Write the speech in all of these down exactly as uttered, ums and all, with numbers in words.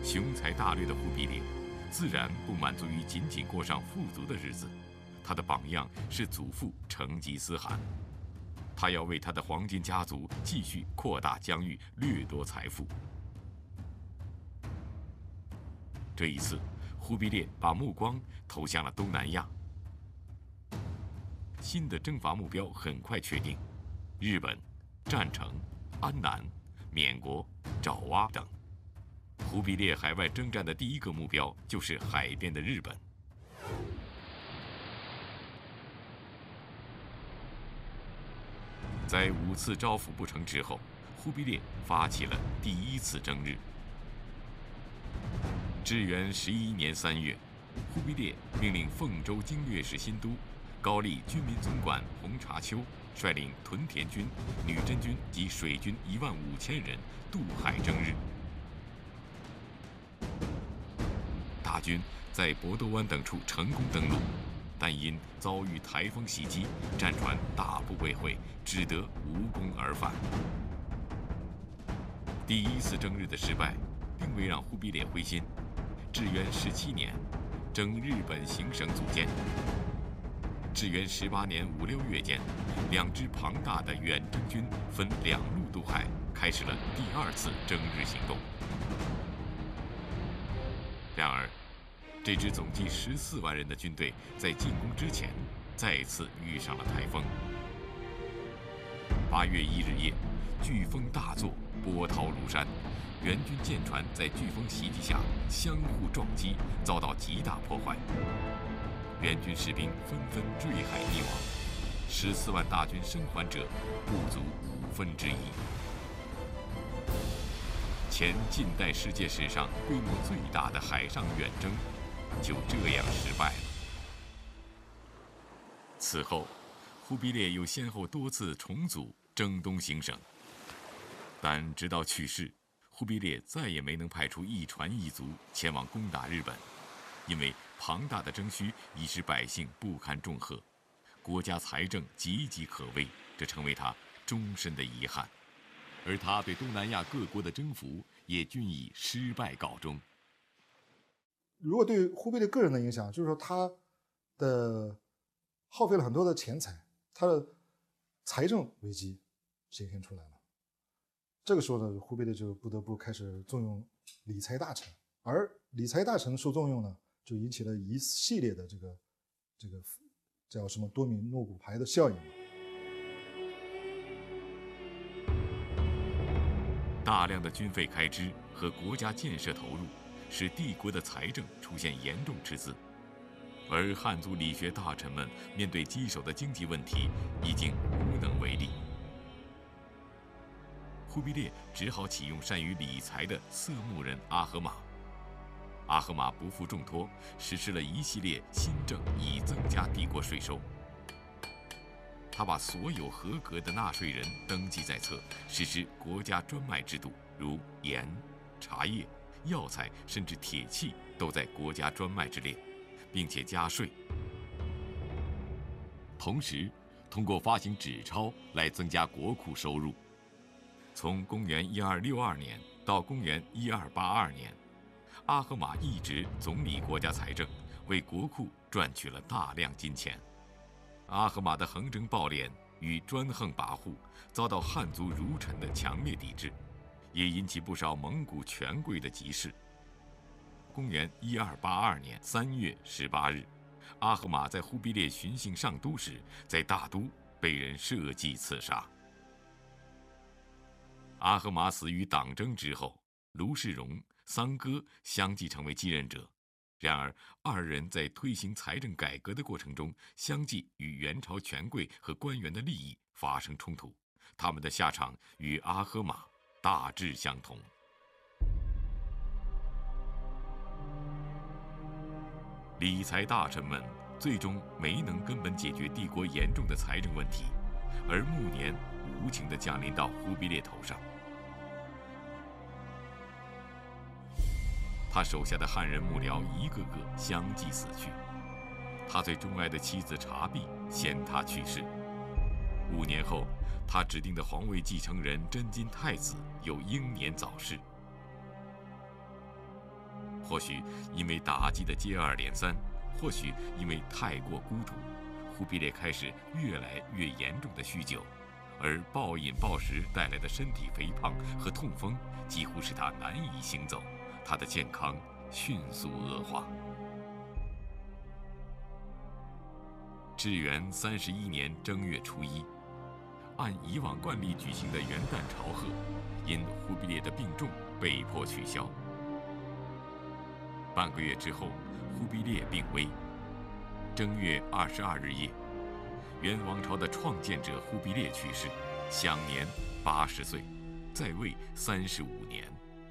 雄才大略的忽必烈，自然不满足于仅仅过上富足的日子。他的榜样是祖父成吉思汗，他要为他的黄金家族继续扩大疆域，掠夺财富。这一次，忽必烈把目光投向了东南亚。新的征伐目标很快确定：日本、占城、安南、缅国、爪哇等。忽必烈海外征战的第一个目标就是海边的日本。在五次招抚不成之后，忽必烈发起了第一次征日。至元十一年三月，忽必烈命令凤州经略使新都、高丽军民总管洪察丘率领屯田军、女真军及水军一万五千人渡海征日。大军在博多湾等处成功登陆，但因遭遇台风袭击，战船大部被毁，只得无功而返。第一次征日的失败，并未让忽必烈灰心。至元十七年，征日本行省组建。至元十八年五六月间，两支庞大的远征军分两路渡海，开始了第二次征日行动。然而，这支总计十四万人的军队在进攻之前，再次遇上了台风。八月一日夜，飓风大作，波涛如山。援军舰船在飓风袭击下相互撞击，遭到极大破坏。援军士兵纷纷坠海溺亡，十四万大军生还者不足五分之一。前近代世界史上规模最大的海上远征，就这样失败了。此后，忽必烈又先后多次重组征东行省，但直到去世，忽必烈再也没能派出一船一卒前往攻打日本，因为庞大的征需已使百姓不堪重荷，国家财政岌岌可危，这成为他终身的遗憾。而他对东南亚各国的征服也均以失败告终。 如果对忽必烈个人的影响，就是说他的耗费了很多的钱财，他的财政危机显现出来了。这个时候呢，忽必烈就不得不开始重用理财大臣，而理财大臣受重用呢，就引起了一系列的这个这个叫什么多米诺骨牌的效应。 大量的军费开支和国家建设投入，使帝国的财政出现严重赤字，而汉族理学大臣们面对棘手的经济问题，已经无能为力。忽必烈只好启用善于理财的色目人阿合马。阿合马不负重托，实施了一系列新政，以增加帝国税收。他把所有合格的纳税人登记在册，实施国家专卖制度，如盐、茶叶、药材，甚至铁器都在国家专卖之列，并且加税。同时，通过发行纸钞来增加国库收入。从公元一二六二年到公元一二八二年，阿合马一直总理国家财政，为国库赚取了大量金钱。阿合马的横征暴敛与专横跋扈，遭到汉族儒臣的强烈抵制，也引起不少蒙古权贵的敌视。公元一二八二年三月十八日，阿合马在忽必烈巡幸上都时，在大都被人设计刺杀。阿合马死于党争之后，卢世荣、桑哥相继成为继任者。然而，二人在推行财政改革的过程中，相继与元朝权贵和官员的利益发生冲突，他们的下场与阿合马大致相同。理财大臣们最终没能根本解决帝国严重的财政问题，而暮年无情地降临到忽必烈头上。他手下的汉人幕僚一个个相继死去，他最钟爱的妻子察必先他去世。五年后，他指定的皇位继承人真金太子又英年早逝。 或许因为打击的接二连三，或许因为太过孤独，忽必烈开始越来越严重的酗酒，而暴饮暴食带来的身体肥胖和痛风几乎使他难以行走，他的健康迅速恶化。至元三十一年正月初一，按以往惯例举行的元旦朝贺，因忽必烈的病重被迫取消。半个月之后，忽必烈病危。正月二十二日夜，元王朝的创建者忽必烈去世，享年八十岁，在位三十五年。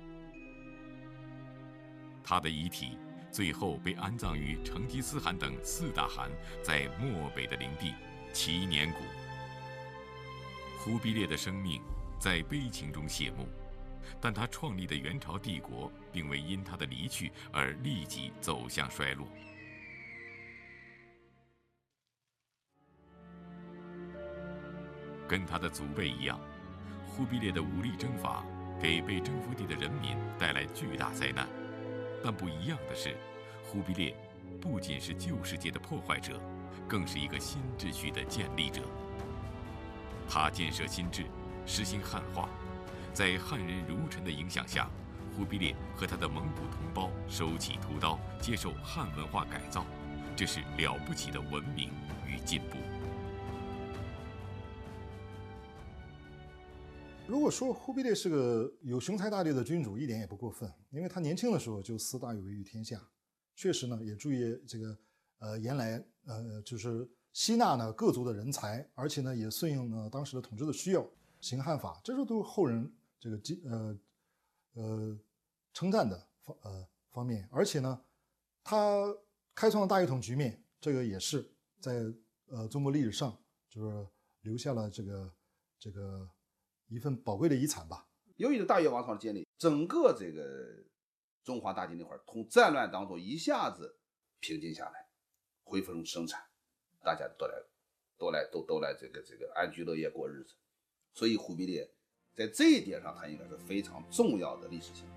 他的遗体最后被安葬于成吉思汗等四大汗在漠北的陵地祈年谷。忽必烈的生命在悲情中谢幕，但他创立的元朝帝国并未因他的离去而立即走向衰落。跟他的祖辈一样，忽必烈的武力征伐给被征服地的人民带来巨大灾难。但不一样的是，忽必烈不仅是旧世界的破坏者，更是一个新秩序的建立者。他建设新制，实行汉化，在汉人儒臣的影响下，忽必烈和他的蒙古同胞收起屠刀，接受汉文化改造，这是了不起的文明与进步。 如果说忽必烈是个有雄才大略的君主，一点也不过分，因为他年轻的时候就思大有为于天下，确实呢也注意这个呃沿来呃就是吸纳呢各族的人才，而且呢也顺应呢当时的统治的需要，行汉法，这都是后人这个呃呃称赞的方呃方面。而且呢，他开创了大一统局面，这个也是在呃中国历史上就是留下了这个这个。一份宝贵的遗产吧。 由于这大越王朝的建立，整个这个中华大地那块从战乱当中一下子平静下来，恢复成生产，大家都来都来都都来这个这个安居乐业过日子。所以忽必烈在这一点上，他应该是非常重要的历史性。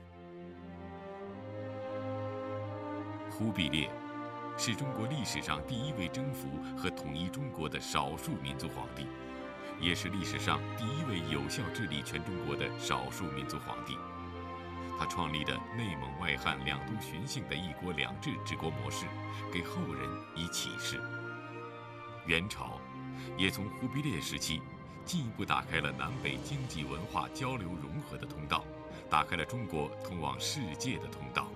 忽必烈是中国历史上第一位征服和统一中国的少数民族皇帝。也是历史上第一位有效治理全中国的少数民族皇帝。他创立的内蒙外汉两都巡幸的一国两制治国模式，给后人以启示。元朝也从忽必烈时期进一步打开了南北经济文化交流融合的通道，打开了中国通往世界的通道。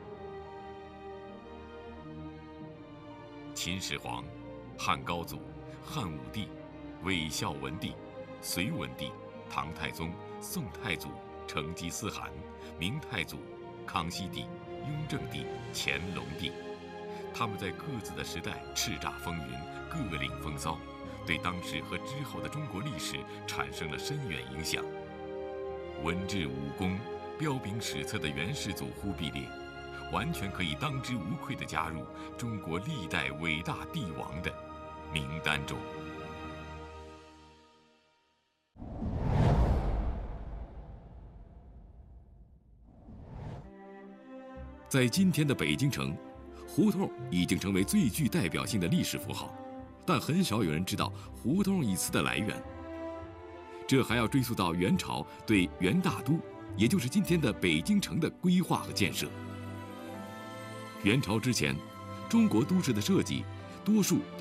秦始皇、汉高祖、汉武帝、魏孝文帝、隋文帝、唐太宗、宋太祖、成吉思汗、明太祖、康熙帝、雍正帝、乾隆帝，他们在各自的时代叱咤风云，各领风骚，对当时和之后的中国历史产生了深远影响。文治武功、彪炳史册的元世祖忽必烈，完全可以当之无愧地加入中国历代伟大帝王的名单中。在今天的北京城，胡同已经成为最具代表性的历史符号，但很少有人知道胡同一词的来源。这还要追溯到元朝对元大都，也就是今天的北京城的规划和建设。元朝之前，中国都市的设计多数